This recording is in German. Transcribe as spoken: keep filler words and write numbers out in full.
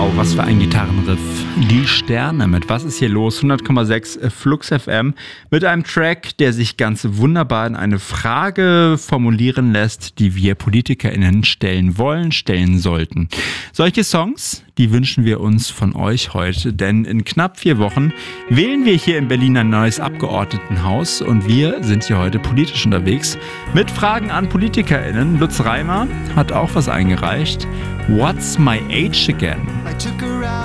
Wow, was für ein Gitarrenriff. Die Sterne mit Was ist hier los? hundert Komma sechs Flux F M mit einem Track, der sich ganz wunderbar in eine Frage formulieren lässt, die wir PolitikerInnen stellen wollen, stellen sollten. Solche Songs, die wünschen wir uns von euch heute, denn in knapp vier Wochen wählen wir hier in Berlin ein neues Abgeordnetenhaus und wir sind hier heute politisch unterwegs mit Fragen an PolitikerInnen. Lutz Reimer hat auch was eingereicht. What's my age again?